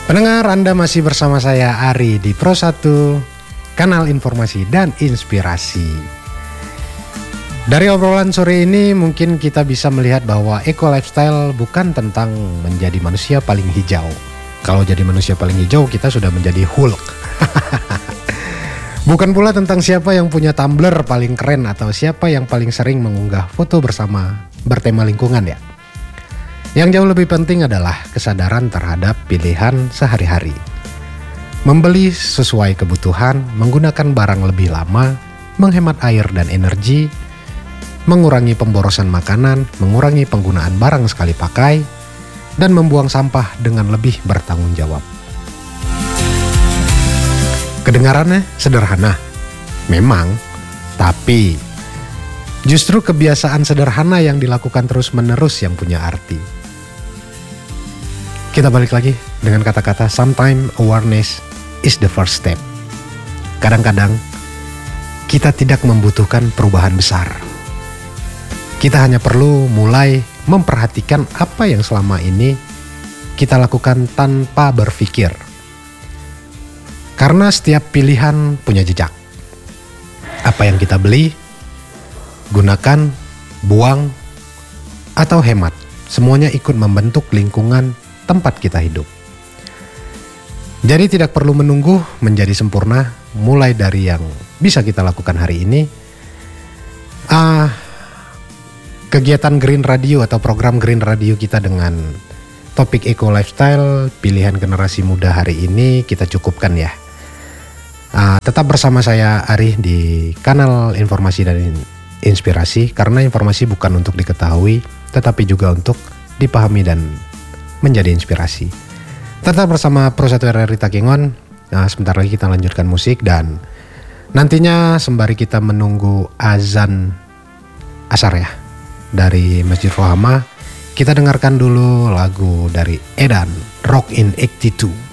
Pendengar, Anda masih bersama saya Ari di Pro 1, kanal informasi dan inspirasi. Dari obrolan sore ini mungkin kita bisa melihat bahwa eco lifestyle bukan tentang menjadi manusia paling hijau. Kalau jadi manusia paling hijau kita sudah menjadi Hulk. Bukan pula tentang siapa yang punya tumbler paling keren atau siapa yang paling sering mengunggah foto bersama bertema lingkungan ya. Yang jauh lebih penting adalah kesadaran terhadap pilihan sehari-hari. Membeli sesuai kebutuhan, menggunakan barang lebih lama, menghemat air dan energi, mengurangi pemborosan makanan, mengurangi penggunaan barang sekali pakai, dan membuang sampah dengan lebih bertanggung jawab. Kedengarannya sederhana, memang, tapi justru kebiasaan sederhana yang dilakukan terus-menerus yang punya arti. Kita balik lagi dengan kata-kata sometimes awareness is the first step. Kadang-kadang kita tidak membutuhkan perubahan besar. Kita hanya perlu mulai memperhatikan apa yang selama ini kita lakukan tanpa berpikir. Karena setiap pilihan punya jejak. Apa yang kita beli, gunakan, buang, atau hemat, semuanya ikut membentuk lingkungan tempat kita hidup. Jadi tidak perlu menunggu menjadi sempurna, mulai dari yang bisa kita lakukan hari ini. Kegiatan Green Radio atau program Green Radio kita dengan topik eco lifestyle pilihan generasi muda hari ini kita cukupkan ya. Tetap bersama saya Ari di kanal informasi dan inspirasi, karena informasi bukan untuk diketahui tetapi juga untuk dipahami dan menjadi inspirasi. Tetap bersama Pro 1 RRI Takengon. Sebentar lagi kita lanjutkan musik, dan nantinya sembari kita menunggu azan asar ya dari Masjid Rohama, kita dengarkan dulu lagu dari Edan, Rock in 82.